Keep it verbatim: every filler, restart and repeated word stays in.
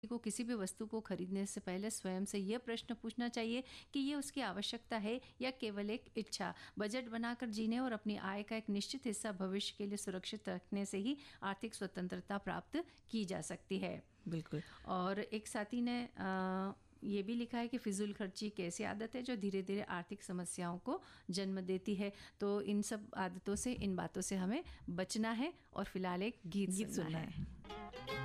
को किसी भी वस्तु को खरीदने से पहले स्वयं से यह प्रश्न पूछना चाहिए कि ये उसकी आवश्यकता है या केवल एक इच्छा। बजट बनाकर जीने और अपनी आय का एक निश्चित हिस्सा भविष्य के लिए सुरक्षित रखने से ही आर्थिक स्वतंत्रता प्राप्त की जा सकती है। बिल्कुल। और एक साथी ने आ, ये भी लिखा है कि फिजूल खर्ची एक ऐसी आदत है जो धीरे धीरे आर्थिक समस्याओं को जन्म देती है। तो इन सब आदतों से, इन बातों से हमें बचना है और फिलहाल एक गीत, गीत सुनना सुनना है। है।